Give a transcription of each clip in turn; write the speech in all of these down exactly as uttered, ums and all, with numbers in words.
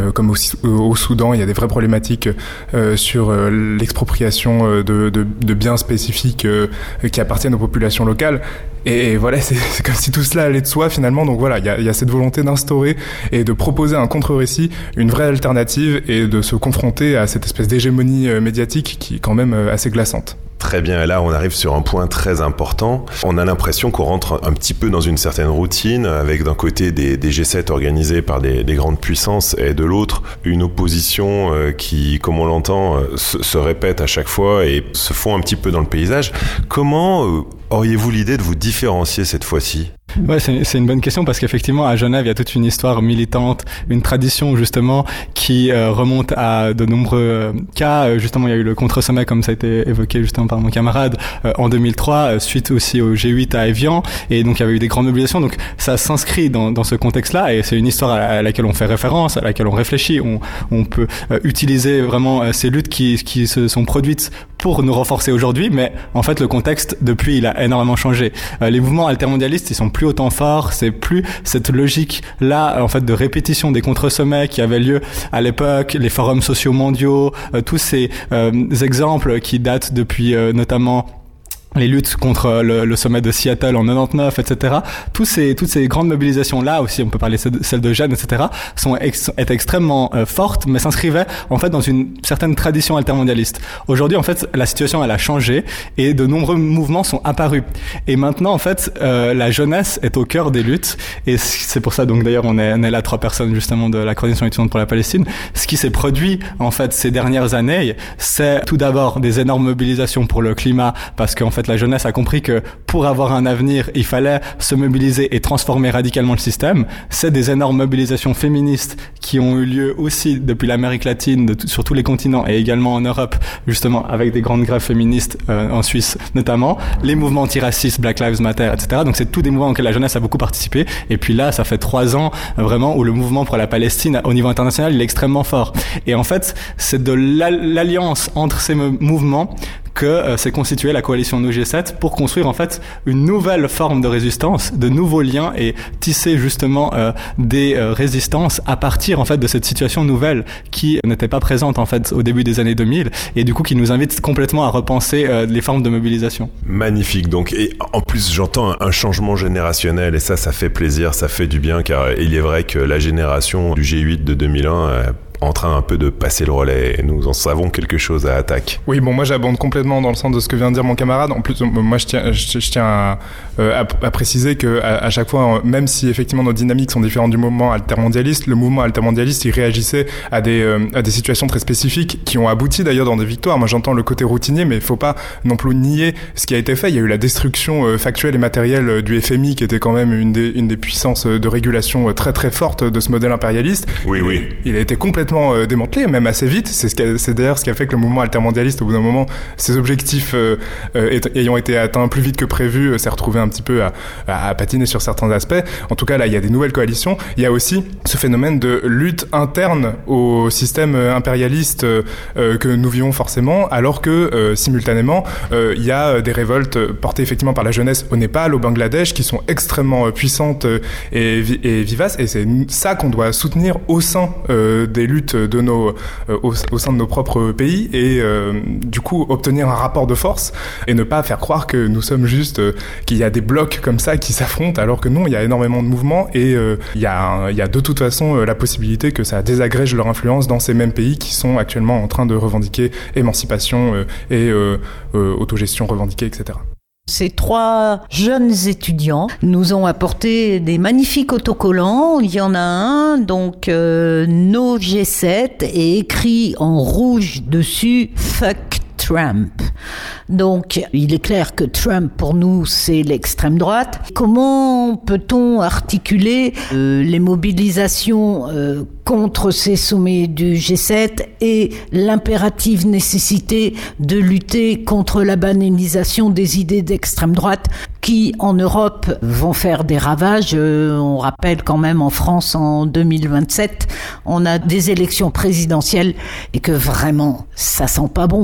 euh, comme au, au Soudan, il y a des vraies problématiques euh, sur euh, l'expropriation euh, de, de, de biens spécifiques euh, qui appartiennent aux populations locales. Et, et voilà, c'est, c'est comme si tout cela allait de soi finalement. Donc voilà, il y a, il y a cette volonté d'instaurer et de proposer un contre-récit, une vraie alternative et de se confronter à cette espèce d'hégémonie euh, médiatique qui est quand même euh, assez glaçante. Très bien, et là on arrive sur un point très important. On a l'impression qu'on rentre un petit peu dans une certaine routine, avec d'un côté des, des G sept organisés par des, des grandes puissances, et de l'autre une opposition euh, qui, comme on l'entend, euh, se, se répète à chaque fois et se fond un petit peu dans le paysage. Comment euh, auriez-vous l'idée de vous différencier cette fois-ci ? Ouais, c'est, c'est une bonne question parce qu'effectivement à Genève il y a toute une histoire militante, une tradition justement qui euh, remonte à de nombreux euh, cas. Euh, justement il y a eu le contre-sommet comme ça a été évoqué justement par mon camarade euh, en deux mille trois, euh, suite aussi au G huit à Évian, et donc il y avait eu des grandes mobilisations. Donc ça s'inscrit dans, dans ce contexte-là et c'est une histoire à, à laquelle on fait référence, à laquelle on réfléchit. On, on peut euh, utiliser vraiment euh, ces luttes qui, qui se sont produites pour nous renforcer aujourd'hui, mais en fait le contexte depuis il a énormément changé. Euh, les mouvements altermondialistes ils sont plus autant fort, c'est plus cette logique là en fait de répétition des contre-sommets qui avaient lieu à l'époque, les forums sociaux mondiaux, euh, tous ces euh, exemples qui datent depuis euh, notamment les luttes contre le, le sommet de Seattle en quatre-vingt-dix-neuf, et cetera. Tous ces, toutes ces grandes mobilisations-là, aussi on peut parler de celles de Gênes, et cetera, sont ex, étaient extrêmement euh, fortes, mais s'inscrivaient en fait dans une certaine tradition altermondialiste. Aujourd'hui, en fait, la situation elle a changé et de nombreux mouvements sont apparus. Et maintenant, en fait, euh, la jeunesse est au cœur des luttes et c'est pour ça donc d'ailleurs on est, on est là trois personnes justement de la coordination étudiante pour la Palestine. Ce qui s'est produit en fait ces dernières années, c'est tout d'abord des énormes mobilisations pour le climat parce qu'en fait la jeunesse a compris que pour avoir un avenir, il fallait se mobiliser et transformer radicalement le système. C'est des énormes mobilisations féministes qui ont eu lieu aussi depuis l'Amérique latine, de t- sur tous les continents et également en Europe, justement avec des grandes grèves féministes euh, en Suisse notamment. Les mouvements antiracistes, Black Lives Matter, et cetera. Donc c'est tous des mouvements auxquels la jeunesse a beaucoup participé. Et puis là, ça fait trois ans euh, vraiment où le mouvement pour la Palestine au niveau international, il est extrêmement fort. Et en fait, c'est de l'alliance entre ces mouvements que euh, s'est constituée la coalition Nous G sept pour construire en fait une nouvelle forme de résistance, de nouveaux liens et tisser justement euh, des euh, résistances à partir en fait de cette situation nouvelle qui n'était pas présente en fait au début des années deux mille et du coup qui nous invite complètement à repenser euh, les formes de mobilisation. Magnifique donc, et en plus j'entends un, un changement générationnel et ça ça fait plaisir, ça fait du bien car il est vrai que la génération du G huit de deux mille un euh, en train un peu de passer le relais et nous en savons quelque chose à Attaque. Oui, bon, moi j'abonde complètement dans le sens de ce que vient de dire mon camarade. En plus, moi je tiens, je, je tiens à, à, à préciser que à, à chaque fois, même si effectivement nos dynamiques sont différentes du mouvement altermondialiste, le mouvement altermondialiste il réagissait à des, euh, à des situations très spécifiques qui ont abouti d'ailleurs dans des victoires. Moi j'entends le côté routinier, mais il faut pas non plus nier ce qui a été fait. Il y a eu la destruction euh, factuelle et matérielle euh, du F M I qui était quand même une des, une des puissances de régulation euh, très très forte de ce modèle impérialiste. Oui, oui. Il a été complètement démantelé, même assez vite. C'est, ce qui a, c'est d'ailleurs ce qui a fait que le mouvement altermondialiste, au bout d'un moment, ses objectifs euh, euh, ayant été atteints plus vite que prévu, euh, s'est retrouvé un petit peu à, à, à patiner sur certains aspects. En tout cas, là, il y a des nouvelles coalitions. Il y a aussi ce phénomène de lutte interne au système impérialiste euh, euh, que nous vivons forcément, alors que, euh, simultanément, euh, il y a des révoltes portées effectivement par la jeunesse au Népal, au Bangladesh, qui sont extrêmement puissantes et, et vivaces, et c'est ça qu'on doit soutenir au sein euh, des luttes de nos, euh, au, au sein de nos propres pays et euh, du coup obtenir un rapport de force et ne pas faire croire que nous sommes juste, euh, qu'il y a des blocs comme ça qui s'affrontent alors que non, il y a énormément de mouvements et euh, il y a, un, il y a de toute façon euh, la possibilité que ça désagrège leur influence dans ces mêmes pays qui sont actuellement en train de revendiquer émancipation euh, et euh, euh, autogestion revendiquée, et cetera. Ces trois jeunes étudiants nous ont apporté des magnifiques autocollants. Il y en a un, donc euh, No G sept, et écrit en rouge dessus « Fuck Trump ». Donc, il est clair que Trump, pour nous, c'est l'extrême droite. Comment peut-on articuler euh, les mobilisations euh, contre ces sommets du G sept et l'impérative nécessité de lutter contre la banalisation des idées d'extrême droite qui, en Europe, vont faire des ravages. Euh, on rappelle quand même en France, en deux mille vingt-sept, on a des élections présidentielles et que vraiment, ça sent pas bon.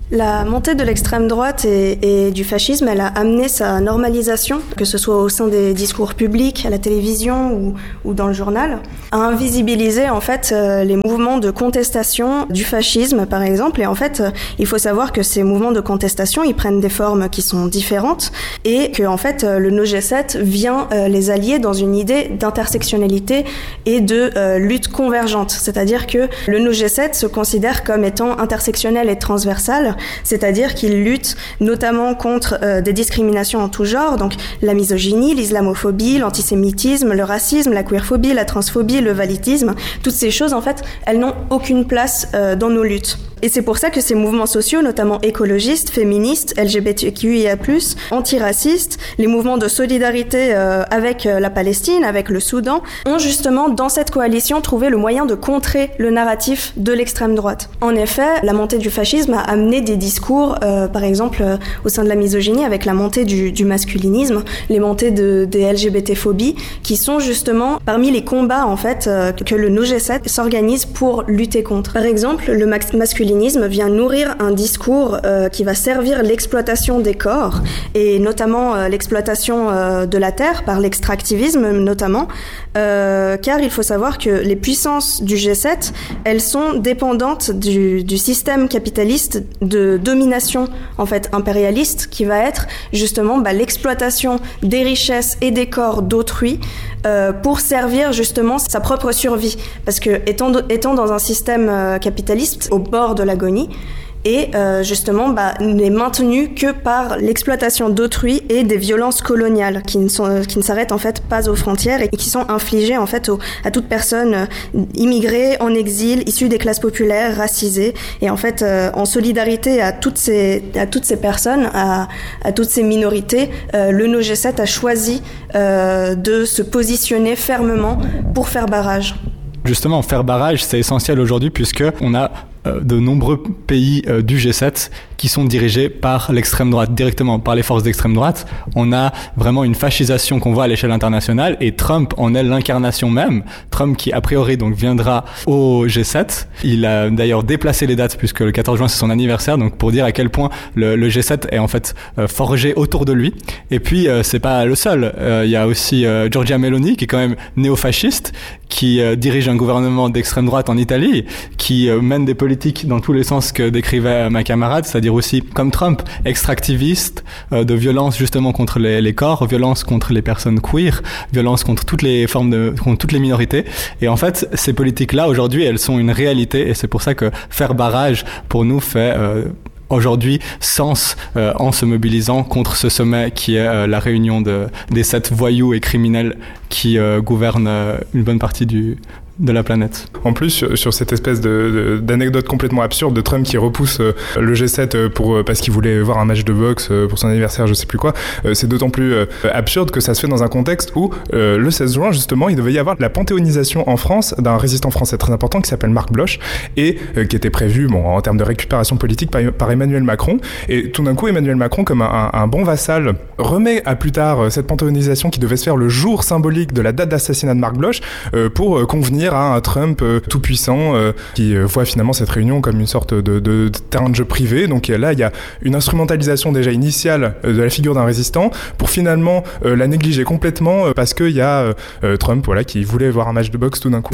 La montée de l'extrême droite et, et du fascisme, elle a amené sa normalisation, que ce soit au sein des discours publics, à la télévision ou, ou dans le journal, à invisibiliser en fait euh, les mouvements de contestation du fascisme, par exemple. Et en fait, euh, il faut savoir que ces mouvements de contestation, ils prennent des formes qui sont différentes et que en fait, euh, le No G sept vient euh, les allier dans une idée d'intersectionnalité et de euh, lutte convergente. C'est-à-dire que le No G sept se considère comme étant intersectionnel et transversal. C'est-à-dire qu'il lutte notamment contre euh, des discriminations en tout genre, donc la misogynie, l'islamophobie, l'antisémitisme, le racisme, la queerphobie, la transphobie, le validisme. Toutes ces choses, en fait, elles n'ont aucune place euh, dans nos luttes. Et c'est pour ça que ces mouvements sociaux, notamment écologistes, féministes, L G B T Q I A plus, antiracistes, les mouvements de solidarité euh, avec euh, la Palestine, avec le Soudan, ont justement, dans cette coalition, trouvé le moyen de contrer le narratif de l'extrême droite. En effet, la montée du fascisme a amené des discours, euh, par exemple, euh, au sein de la misogynie, avec la montée du, du masculinisme, les montées de, des L G B T-phobies, qui sont justement parmi les combats, en fait, euh, que le No G sept s'organise pour lutter contre. Par exemple, le max- masculinisme vient nourrir un discours euh, qui va servir l'exploitation des corps, et notamment euh, l'exploitation euh, de la terre, par l'extractivisme notamment, euh, car il faut savoir que les puissances du G sept, elles sont dépendantes du, du système capitaliste de domination en fait impérialiste, qui va être justement bah, l'exploitation des richesses et des corps d'autrui euh, pour servir justement sa propre survie, parce que étant, de, étant dans un système euh, capitaliste au bord de l'agonie, et euh, justement bah, n'est maintenu que par l'exploitation d'autrui et des violences coloniales qui ne, sont, qui ne s'arrêtent en fait pas aux frontières et qui sont infligées en fait au, à toute personne euh, immigrée, en exil, issue des classes populaires, racisées, et en fait euh, en solidarité à toutes ces, à toutes ces personnes, à, à toutes ces minorités, euh, le No G sept a choisi euh, de se positionner fermement pour faire barrage. Justement, faire barrage, c'est essentiel aujourd'hui puisque on a euh, de nombreux pays euh, du G sept qui sont dirigés par l'extrême droite, directement par les forces d'extrême droite. On a vraiment une fascisation qu'on voit à l'échelle internationale et Trump en est l'incarnation même. Trump qui, a priori, donc viendra au G sept. Il a d'ailleurs déplacé les dates puisque le quatorze juin, c'est son anniversaire, donc pour dire à quel point le, le G sept est en fait euh, forgé autour de lui. Et puis, euh, c'est pas le seul. Euh, il y a aussi euh, Giorgia Meloni qui est quand même néo-fasciste, qui euh, dirige un gouvernement d'extrême droite en Italie, qui euh, mène des politiques dans tous les sens que décrivait ma camarade, c'est-à-dire aussi, comme Trump, extractiviste, euh, de violence justement contre les, les corps, violence contre les personnes queer, violence contre toutes les formes de, contre toutes les minorités. Et en fait, ces politiques-là, aujourd'hui, elles sont une réalité et c'est pour ça que faire barrage, pour nous, fait... Euh, aujourd'hui sens euh, en se mobilisant contre ce sommet qui est euh, la réunion de, des sept voyous et criminels qui euh, gouvernent euh, une bonne partie du, de la planète. En plus, sur, sur cette espèce de, de, d'anecdote complètement absurde de Trump qui repousse euh, le G sept pour, euh, parce qu'il voulait voir un match de boxe euh, pour son anniversaire, je sais plus quoi, euh, c'est d'autant plus euh, absurde que ça se fait dans un contexte où euh, le seize juin, justement, il devait y avoir la panthéonisation en France d'un résistant français très important qui s'appelle Marc Bloch et euh, qui était prévu bon, en termes de récupération politique par, par Emmanuel Macron. Et tout d'un coup, Emmanuel Macron, comme un, un, un bon vassal, remet à plus tard euh, cette panthéonisation qui devait se faire le jour symbolique de la date d'assassinat de Marc Bloch euh, pour euh, convenir à un Trump euh, tout puissant euh, qui euh, voit finalement cette réunion comme une sorte de, de, de terrain de jeu privé. Donc là, il y a une instrumentalisation déjà initiale euh, de la figure d'un résistant pour finalement euh, la négliger complètement euh, parce qu'il y a euh, Trump voilà, qui voulait voir un match de boxe tout d'un coup.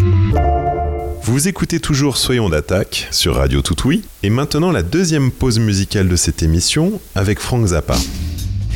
Vous écoutez toujours Soyons d'attaque sur Radio Toutoui et maintenant la deuxième pause musicale de cette émission avec Frank Zappa.